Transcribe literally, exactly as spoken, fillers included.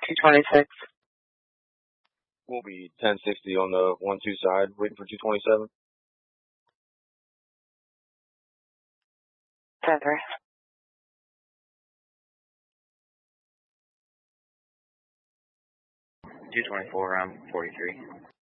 two twenty-six. We'll be ten sixty on the one two side, waiting for two twenty-seven. ten three. two twenty-four, around forty-three.